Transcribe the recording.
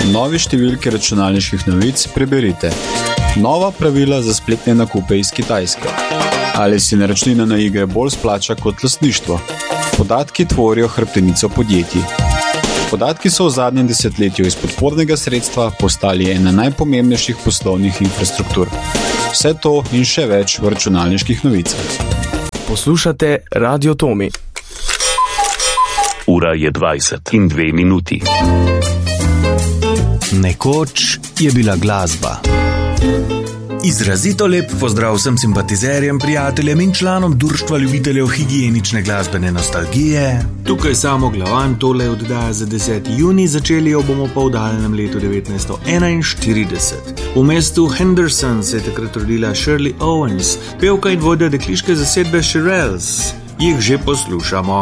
novi številki računalniških novic preberite. Nova pravila za spletne nakupe iz Kitajske. Ali si naročnina na igre bolj splača kot lastništvo? Podatki tvorijo hrbtenico podjetij. Podatki so v zadnjem desetletju iz podpornega sredstva postali ena najpomembnejših poslovnih infrastruktur. Vse to in še več v računalniških novicah. Poslušate Radio Tomi. Ura je 20:02. Nekoč je bila glasba. Izrazito lep pozdrav vsem simpatizerjem, prijateljem in članom Društva ljubiteljev higienične glasbene nostalgije. Tukaj Samo Glavan, tole oddaja za 10. juni, začeli jo bomo pa v daljnem letu 1941. V mestu Henderson se je takrat rodila Shirley Owens, pevka in vodja dekliške zasedbe Shirelles. Jih že poslušamo.